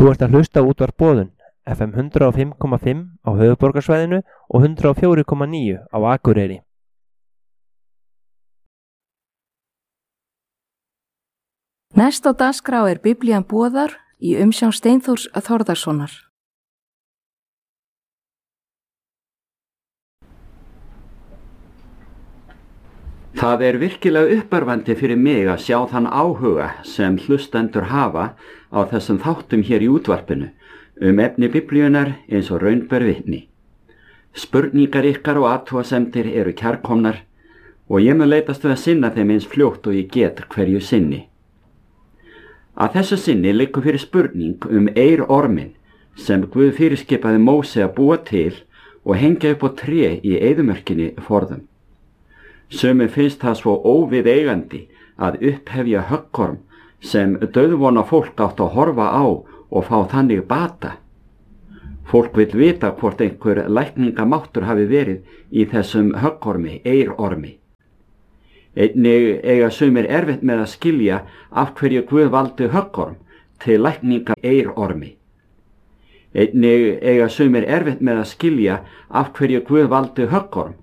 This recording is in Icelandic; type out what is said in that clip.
Þú ert að hlusta á útvarp Boðun, FM 105,5 á höfuðborgarsvæðinu og 104,9 á Akureyri. Næst á dagskrá Biblían boðar í umsjón Steinþórs Þórðarsonar. Það virkilega uppörvandi fyrir mig að sjá þann áhuga sem hlustendur hafa á þessum þáttum hér í útvarpinu efni Biblíunar eins og raun ber vitni. Spurningar ykkar og athugasemdir eru kærkomnar og ég mun leitast við að sinna þeim eins fljótt og ég get hverju sinni. Að þessu sinni liggur fyrir spurning eyrorminn sem Guð fyrirskipaði Móse að búa til og hengja upp á tré í eyðimörkinni forðum. Sumum finnst það svo óviðeigandi að upphefja höggorm sem dauðvona fólk átt að horfa á og fá þannig bata. Fólk vill vita hvort einhver lækningamáttur hafi verið í þessum höggormi, eyrormi. Einnig eiga sumir erfitt með að skilja af hverju Guð valdi höggorm til lækninga eyrormi. Einnig eiga sumir erfitt með að skilja af hverju Guð valdi höggorm